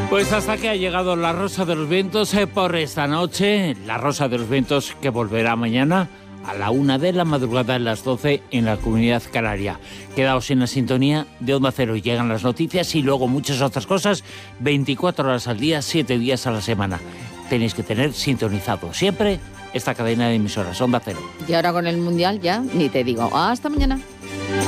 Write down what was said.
Pues hasta que ha llegado la Rosa de los Vientos por esta noche. La Rosa de los Vientos que volverá mañana a la 1 de la madrugada, a las 12 en la Comunidad Canaria. Quedaos en la sintonía de Onda Cero. Llegan las noticias y luego muchas otras cosas, 24 horas al día, 7 días a la semana. Tenéis que tener sintonizado siempre esta cadena de emisoras, Onda Cero. Y ahora con el Mundial ya ni te digo. Hasta mañana.